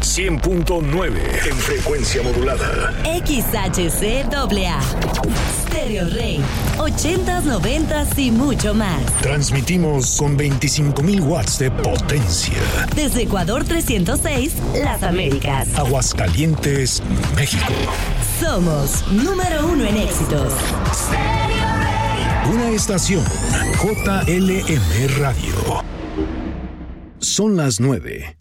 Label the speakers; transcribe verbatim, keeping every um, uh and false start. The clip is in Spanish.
Speaker 1: cien punto nueve en frecuencia modulada.
Speaker 2: X H C A A. Stereo Rey. ochentas, noventas y mucho más.
Speaker 1: Transmitimos con veinticinco mil watts de potencia.
Speaker 2: Desde Ecuador trescientos seis, Las Américas.
Speaker 1: Aguascalientes, México.
Speaker 2: Somos número uno en éxitos.
Speaker 1: Una estación J L M Radio. Son las nueve.